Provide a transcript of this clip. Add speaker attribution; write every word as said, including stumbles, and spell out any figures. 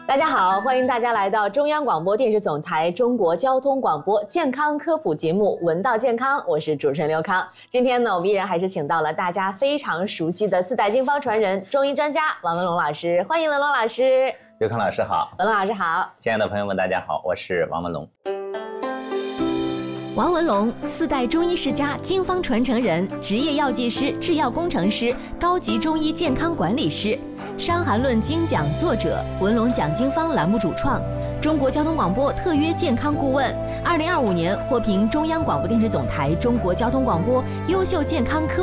Speaker 1: 大家好，欢迎大家来到中央广播电视总台中国交通广播健康科普节目《闻道健康》，我是主持人刘康。今天呢，我们依然还是请到了大家非常熟悉的四代经方传人、中医专家王文龙老师，欢迎文龙老师。
Speaker 2: 刘康老师好，
Speaker 1: 文龙老师好，
Speaker 2: 亲爱的朋友们，大家好，我是王文龙。
Speaker 3: 王文龙，四代中医世家、经方传承人，职业药剂师、制药工程师，高级中医健康管理师，《伤寒论》精讲作者，文龙讲经方栏目主创，中国交通广播特约健康顾问，二零二五年获评中央广播电视总台中国交通广播优秀健康科